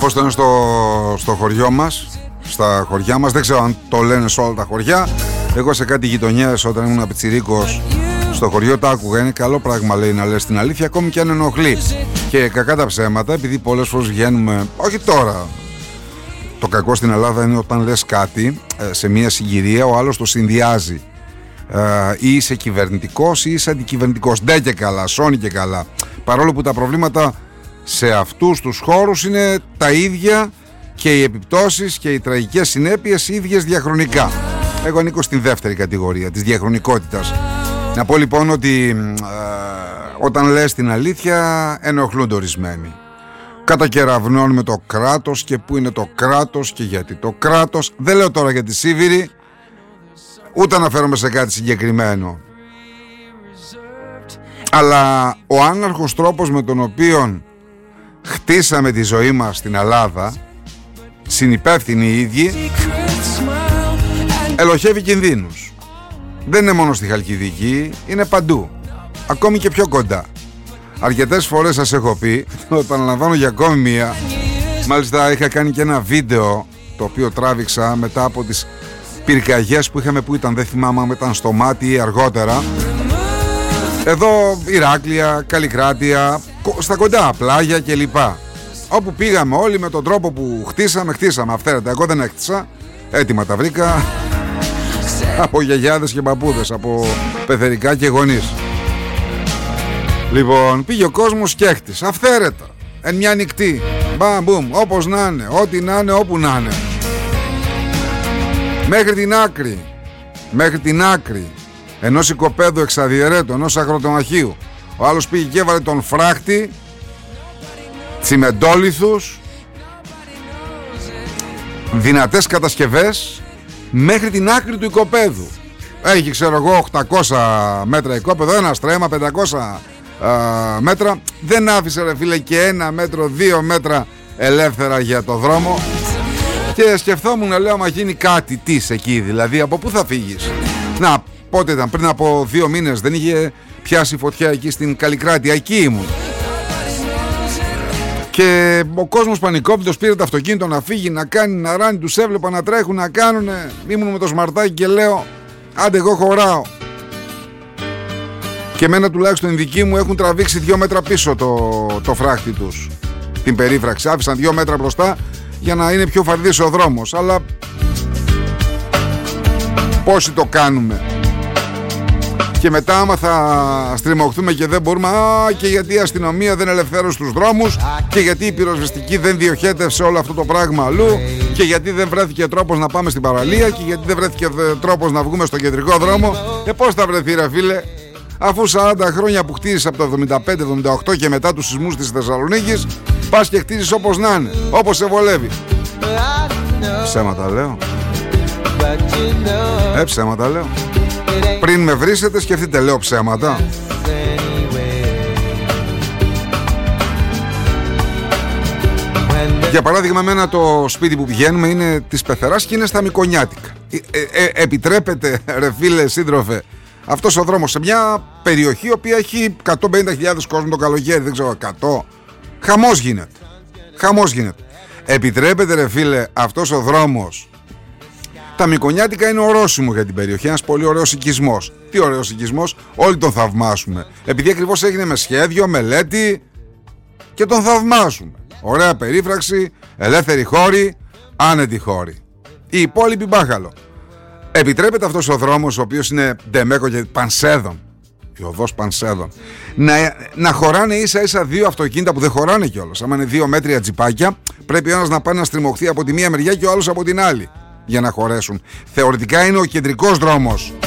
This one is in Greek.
Όπως το είναι στο χωριό μας, στα χωριά μας, δεν ξέρω αν το λένε σε όλα τα χωριά. Εγώ σε κάτι γειτονιές όταν ήμουν πιτσιρίκος στο χωριό τα άκουγα. Είναι καλό πράγμα, λέει, να λες την αλήθεια, ακόμη και αν ενοχλεί. Και κακά τα ψέματα, επειδή πολλές φορές βγαίνουμε, όχι τώρα. Το κακό στην Ελλάδα είναι όταν λες κάτι σε μια συγκυρία, ο άλλος το συνδυάζει. Ή είσαι κυβερνητικός ή είσαι αντικυβερνητικός. Ντε και καλά, σώνει και καλά. Παρόλο που τα προβλήματα σε αυτούς τους χώρους είναι τα ίδια και οι επιπτώσεις και οι τραγικές συνέπειες ίδιες διαχρονικά. Εγώ ανήκω στην δεύτερη κατηγορία της διαχρονικότητας. Να πω λοιπόν ότι όταν λες την αλήθεια ενοχλούνται ορισμένοι. Κατακεραυνώνουμε το κράτος και πού είναι το κράτος και γιατί το κράτος. Δεν λέω τώρα για τη Σίβηρη, ούτε αναφέρομαι σε κάτι συγκεκριμένο. Αλλά ο άναρχος τρόπος με τον οποίο χτίσαμε τη ζωή μας στην Ελλάδα, συνυπεύθυνοι οι ίδιοι, ελοχεύει κινδύνους. Δεν είναι μόνο στη Χαλκιδική, είναι παντού, ακόμη και πιο κοντά. Αρκετές φορές σας έχω πει, το επαναλαμβάνω για ακόμη μία. Μάλιστα είχα κάνει και ένα βίντεο το οποίο τράβηξα μετά από τις πυρκαγιές που είχαμε, που ήταν, δεν θυμάμαι αν ήταν στο Μάτι ή αργότερα. Εδώ Ηράκλεια, Καλλικράτεια, στα κοντά πλάγια κλπ. Όπου πήγαμε όλοι με τον τρόπο που χτίσαμε αυθαίρετα. Εγώ δεν έκτισα, έτοιμα τα βρήκα από γιαγιάδες και παππούδες, από πεθερικά και γονείς. Λοιπόν, πήγε ο κόσμος και έκτισε αυθαίρετα, εν μια νυχτή, μπαμ μπουμ, όπως να είναι, ό,τι να είναι, όπου να είναι, μέχρι την άκρη ενός οικοπαίδου εξαδιαιρέτου, ενός αγροτομαχίου. Ο άλλος πήγε και έβαλε τον φράχτη, τσιμεντόλιθους, δυνατές κατασκευές μέχρι την άκρη του οικοπαίδου. Έχει, ξέρω εγώ, 800 μέτρα οικόπεδο, ένα στρέμμα, 500 μέτρα. Δεν άφησε, ρε φίλε, και 1 μέτρο, 2 μέτρα ελεύθερα για το δρόμο. Και σκεφτόμουν, λέω, άμα γίνει κάτι, τι εκεί, δηλαδή, από πού θα φύγεις? Να, πότε ήταν, πριν από 2 μήνες δεν είχε πιάσει φωτιά εκεί στην Καλλικράτεια? Εκεί ήμουν. Και ο κόσμος πανικόπιτος πήρε το αυτοκίνητο να φύγει, να κάνει, να ράνει, τους έβλεπα να τρέχουν, να κάνουνε. Ήμουν με το σμαρτάκι και λέω, άντε εγώ χωράω. Και εμένα τουλάχιστον οι δικοί μου έχουν τραβήξει 2 μέτρα πίσω το φράχτη τους, την περίφραξη. Άφησαν 2 μέτρα μπροστά για να είναι πιο φαρδής ο δρόμος. Αλλά πόσοι το κάνουμε? Και μετά άμα θα στριμωχθούμε και δεν μπορούμε, και γιατί η αστυνομία δεν ελευθέρωσε τους δρόμους, και γιατί η πυροσβεστική δεν διοχέτευσε όλο αυτό το πράγμα αλλού, και γιατί δεν βρέθηκε τρόπος να πάμε στην παραλία, και γιατί δεν βρέθηκε τρόπος να βγούμε στο κεντρικό δρόμο. Πώς θα βρεθεί, ρε φίλε, αφού 40 χρόνια που χτίζεις από το 75-78 και μετά τους σεισμούς της Θεσσαλονίκης, πας και χτίζεις όπως να είναι, όπως σε βολεύει. Ψέματα λέω. Ψέματα λέω. Πριν με βρίσετε σκεφτείτε, λέω ψέματα? Για παράδειγμα, εμένα το σπίτι που πηγαίνουμε είναι της Πεθεράς και είναι στα Μικονιάτικα. Επιτρέπεται, ρε φίλε, σύντροφε, αυτός ο δρόμος σε μια περιοχή η οποία έχει 150.000 κόσμο το καλοκαίρι, δεν ξέρω, 100? Χαμός γίνεται. Επιτρέπεται, ρε φίλε, αυτός ο δρόμος? Τα Μικονιάτικα είναι ορόσημο για την περιοχή, ένας πολύ ωραίος οικισμός. Τι ωραίος οικισμός, όλοι τον θαυμάσουμε. Επειδή ακριβώς έγινε με σχέδιο, μελέτη, και τον θαυμάσουμε. Ωραία περίφραξη, ελεύθερη χώρη, άνετη χώρη. Η υπόλοιπη μπάχαλο. Επιτρέπεται αυτός ο δρόμος, ο οποίος είναι Ντεμέκο και Πανσέδων, η οδός Πανσέδων, να χωράνε ίσα ίσα 2 αυτοκίνητα που δεν χωράνε κιόλας. Άμα είναι 2 μέτρια τζιπάκια, πρέπει ο ένας να πάει να στριμωχθεί από τη μία μεριά και ο άλλος από την άλλη για να χωρέσουν. Θεωρητικά είναι ο κεντρικός δρόμος